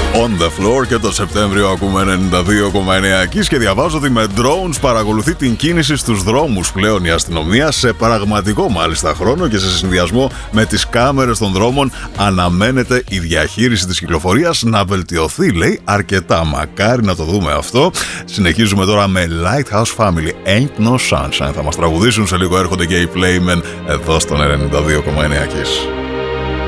On the floor και το Σεπτέμβριο ακούμε 92,9 Kiss και διαβάζω ότι με drones παρακολουθεί την κίνηση στους δρόμους πλέον η αστυνομία σε πραγματικό μάλιστα χρόνο και σε συνδυασμό με τις κάμερες των δρόμων αναμένεται η διαχείριση της κυκλοφορίας να βελτιωθεί, λέει, αρκετά. Μακάρι να το δούμε αυτό. Συνεχίζουμε τώρα με Lighthouse Family, Ain't No Sunshine. Θα μας τραγουδήσουν σε λίγο, έρχονται και οι Playmen εδώ στον 92,9 Kiss.